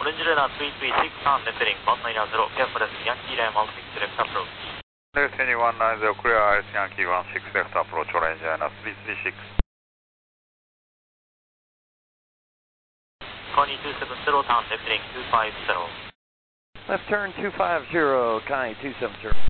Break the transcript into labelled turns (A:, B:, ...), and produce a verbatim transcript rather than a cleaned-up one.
A: Orange radar three three six on left heading one nine zero, careful as Yankee Lima one six left approach.
B: Destiny one nine zero, clear ice Yankee one six left approach, Orange radar three three six.
A: Connie two seven zero, turn left heading two five zero.
C: Left turn two five zero, Connie two seven zero.